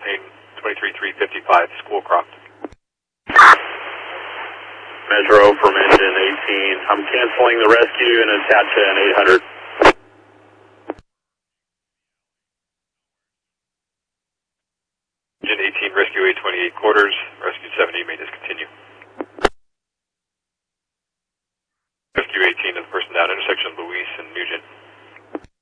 plane 23355, Schoolcroft. Metro from engine 18. I'm canceling the rescue and attach an 800. Engine 18, rescue 828 quarters, rescue 70 may discontinue.